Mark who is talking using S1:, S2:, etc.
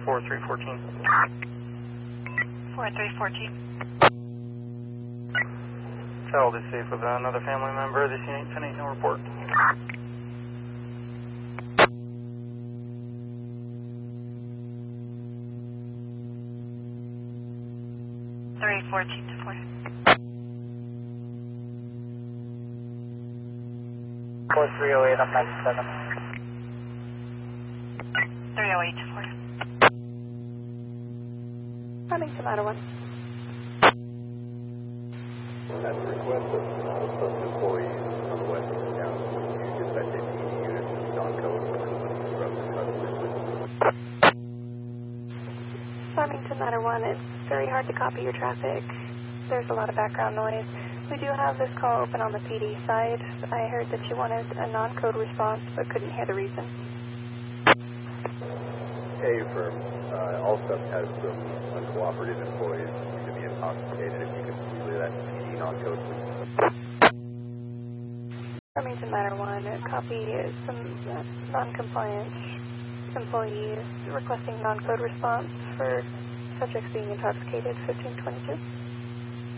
S1: 4314.
S2: 4314.
S1: Child is safe with another family member. This unit 10-8, no report.
S2: 314 to 4.
S1: 4308 up 97.
S2: 308 to 4.
S3: Farmington Ladder 1.
S4: At the request of some employees on the west of town, you dispatch a PD unit to non-code from the customer.
S3: Farmington Ladder 1, it's very hard to copy your traffic. There's a lot of background noise. We do have this call open on the PD side. I heard that you wanted a non-code response, but couldn't hear the reason.
S4: A firm also has some uncooperative employees who could be intoxicated. If you could relay that PD non-code, please.
S3: Farmington Ladder 1, copy some non-compliant employees requesting non-code response for subjects being intoxicated, 1522.